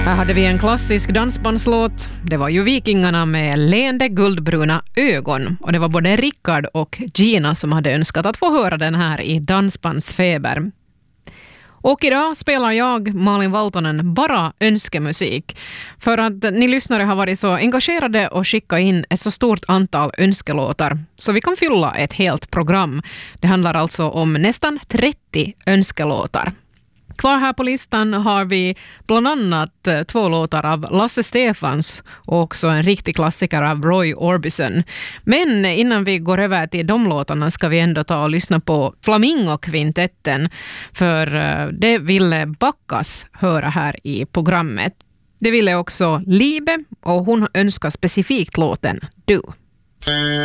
Här hade vi en klassisk dansbandslåt. Det var ju Vikingarna med leende guldbruna ögon. Och det var både Rickard och Gina som hade önskat att få höra den här i Dansbandsfeber. Och idag spelar jag, Malin Valtonen, bara önskemusik. För att ni lyssnare har varit så engagerade och skickat in ett så stort antal önskelåtar. Så vi kan fylla ett helt program. Det handlar alltså om nästan 30 önskelåtar. Kvar här på listan har vi bland annat 2 låtar av Lasse Stefans och också en riktig klassiker av Roy Orbison. Men innan vi går över till de låtarna ska vi ändå ta och lyssna på Flamingo-kvintetten, för det ville Backas höra här i programmet. Det ville också Libe och hon önskar specifikt låten Du.